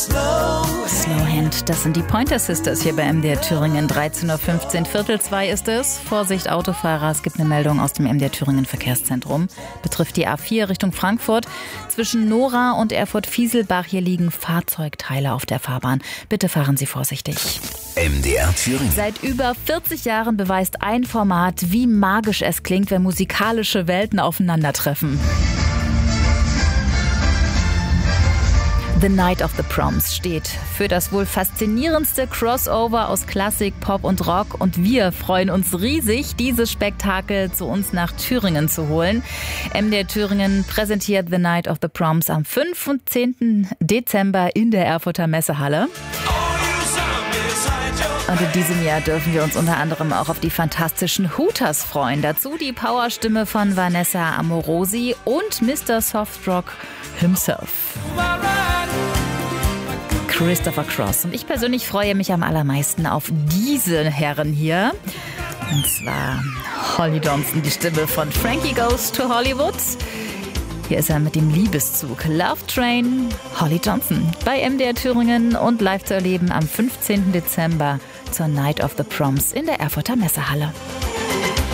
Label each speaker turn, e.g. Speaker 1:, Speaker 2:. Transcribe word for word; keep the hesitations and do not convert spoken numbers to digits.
Speaker 1: Slowhand, das sind die Pointer Sisters hier bei M D R Thüringen. dreizehn Uhr fünfzehn, Viertel zwei ist es. Vorsicht Autofahrer, es gibt eine Meldung aus dem M D R Thüringen Verkehrszentrum. Betrifft die A vier Richtung Frankfurt. Zwischen Nora und Erfurt-Fieselbach, hier liegen Fahrzeugteile auf der Fahrbahn. Bitte fahren Sie vorsichtig.
Speaker 2: M D R Thüringen.
Speaker 1: Seit über vierzig Jahren beweist ein Format, wie magisch es klingt, wenn musikalische Welten aufeinandertreffen. The Night of the Proms steht für das wohl faszinierendste Crossover aus Klassik, Pop und Rock. Und wir freuen uns riesig, dieses Spektakel zu uns nach Thüringen zu holen. M D R Thüringen präsentiert The Night of the Proms am fünfzehnten Dezember in der Erfurter Messehalle. Und in diesem Jahr dürfen wir uns unter anderem auch auf die fantastischen Hooters freuen. Dazu die Powerstimme von Vanessa Amorosi und Mister Softrock himself, Christopher Cross. Und ich persönlich freue mich am allermeisten auf diese Herren hier. Und zwar Holly Johnson, die Stimme von Frankie Goes to Hollywood. Hier ist er mit dem Liebeszug Love Train. Holly Johnson bei M D R Thüringen und live zu erleben am fünfzehnten Dezember zur Night of the Proms in der Erfurter Messehalle.